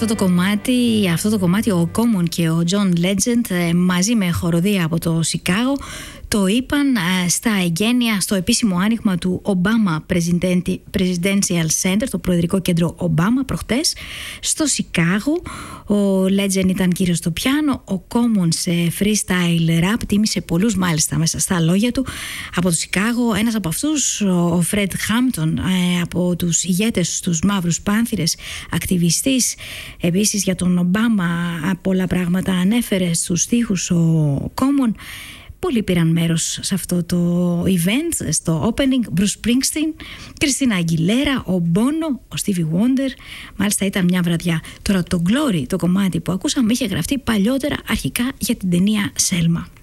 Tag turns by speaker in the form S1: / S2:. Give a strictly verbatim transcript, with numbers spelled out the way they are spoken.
S1: Αυτό το κομμάτι, αυτό το κομμάτι ο Common και ο John Legend μαζί με χοροδία από το Σικάγο το είπαν στα εγγένεια, στο επίσημο άνοιγμα του Obama Presidential Center, το προεδρικό κέντρο Obama, προχτές στο Σικάγο. Ο Legend ήταν κύριος στο πιάνο, ο Common σε freestyle rap, τίμησε πολλούς μάλιστα μέσα στα λόγια του από το Σικάγο. Ένας από αυτούς, ο Fred Hampton, από τους ηγέτες τους Μαύρους Πάνθηρες, ακτιβιστής επίσης για τον Ομπάμα, πολλά πράγματα ανέφερε στους στίχους ο Common. Πολλοί πήραν μέρος σε αυτό το event, στο opening. Bruce Springsteen, Κριστίνα Αγγιλέρα, ο Bono, ο Stevie Wonder. Μάλιστα ήταν μια βραδιά. Τώρα το Glory, το κομμάτι που ακούσαμε, είχε γραφτεί παλιότερα αρχικά για την ταινία Selma.